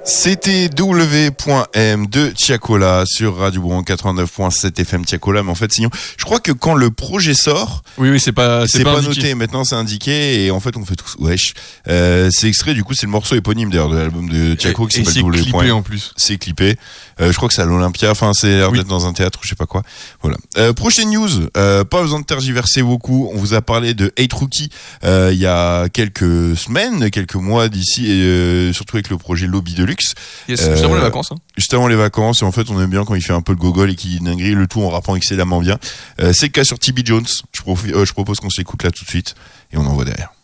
C'était W.M de Tiakola sur Radio Bourron 89.7 FM Tiakola, mais en fait sinon, je crois que quand le projet sort, oui c'est pas noté, maintenant c'est indiqué et en fait on fait tous wesh. C'est extrait, du coup c'est le morceau éponyme d'ailleurs de l'album de Tiako qui s'appelle W.M. C'est clippé en plus. C'est clippé. Je crois que c'est à l'Olympia, enfin c'est l'air d'être dans un théâtre, je sais pas quoi. Voilà. Prochaine news, pas besoin de tergiverser beaucoup. On vous a parlé de Hate Rookie il y a quelques semaines, quelques mois d'ici, et surtout avec le projet Lobby Deluxe. Yes, juste avant les vacances. Juste avant les vacances, et en fait on aime bien quand il fait un peu le gogol et qu'il dinguerie le tout en rappant excellemment bien. C'est le cas sur TB Jones. Je propose qu'on s'écoute là tout de suite et on envoie derrière.